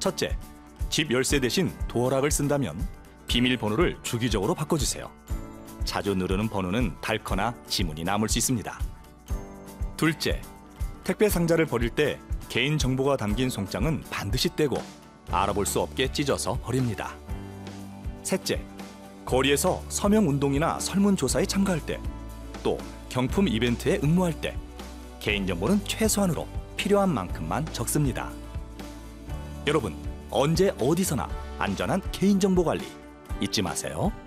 첫째, 집 열쇠 대신 도어락을 쓴다면 비밀번호를 주기적으로 바꿔주세요. 자주 누르는 번호는 닳거나 지문이 남을 수 있습니다. 둘째, 택배 상자를 버릴 때 개인정보가 담긴 송장은 반드시 떼고 알아볼 수 없게 찢어서 버립니다. 셋째, 거리에서 서명운동이나 설문조사에 참가할 때, 또 경품 이벤트에 응모할 때 개인정보는 최소한으로 필요한 만큼만 적습니다. 여러분, 언제 어디서나 안전한 개인정보 관리 잊지 마세요.